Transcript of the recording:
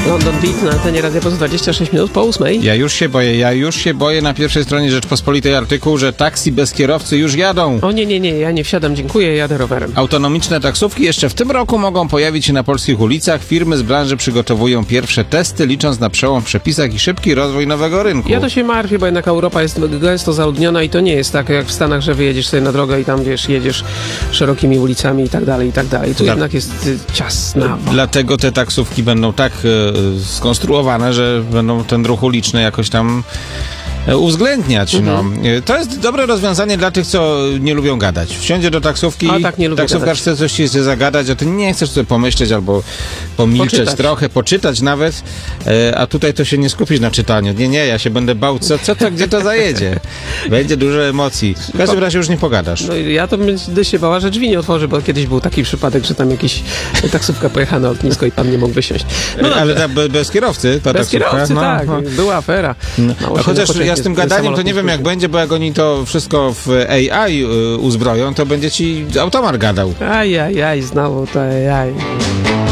London Beat na antenie Radia Poz 26 minut po 8. Ja już się boję na pierwszej stronie Rzeczpospolitej artykuł, że taksi bez kierowcy już jadą. O nie, ja nie wsiadam, dziękuję, jadę rowerem. Autonomiczne taksówki jeszcze w tym roku mogą pojawić się na polskich ulicach. Firmy z branży przygotowują pierwsze testy, licząc na przełom w przepisach i szybki rozwój nowego rynku. Ja to się martwię, bo jednak Europa jest gęsto zaludniona i to nie jest tak jak w Stanach, że wyjedziesz sobie na drogę i tam, wiesz, jedziesz szerokimi ulicami i tak dalej. Tu jednak jest ciasna. Dlatego te taksówki będą tak skonstruowane, że będą ten ruch uliczny jakoś tam uwzględniać. No. To jest dobre rozwiązanie dla tych, co nie lubią gadać. Wsiądzie do taksówki, taksówkarz chce coś ci zagadać, a ty nie chcesz sobie pomyśleć albo pomilczeć trochę, poczytać nawet, a tutaj to się nie skupisz na czytaniu. Nie, ja się będę bał, gdzie to zajedzie. Będzie dużo emocji. W każdym razie już nie pogadasz. No ja to będę się bała, że drzwi nie otworzy, bo kiedyś był taki przypadek, że tam jakiś taksówka pojechała na lotnisko i pan nie mógł wysiąść. Ale bez kierowcy ta bez taksówka? Kierowcy, tak. Była afera. Chociaż ja z tym gadaniem to nie wiem jak będzie, bo jak oni to wszystko w AI uzbroją, to będzie ci automat gadał. Znowu to AI.